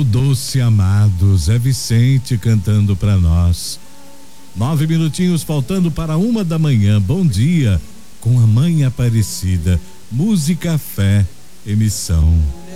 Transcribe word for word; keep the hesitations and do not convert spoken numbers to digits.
doce amado, Zé Vicente cantando para nós. Nove minutinhos faltando para uma da manhã. Bom dia com a Mãe Aparecida. Música, fé, emissão.